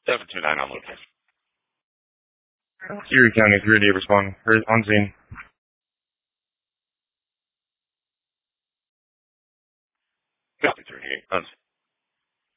729 on location. Erie County 388 responding. On scene. Copy 388. On scene.